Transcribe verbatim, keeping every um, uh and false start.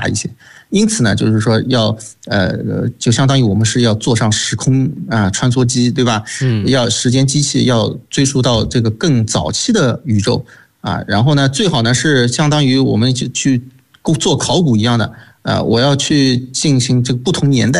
大一些。因此呢，就是说要呃，就相当于我们是要坐上时空啊穿梭机，对吧？嗯，要时间机器要追溯到这个更早期的宇宙啊，然后呢，最好呢是相当于我们去去做考古一样的，呃，我要去进行这个不同年代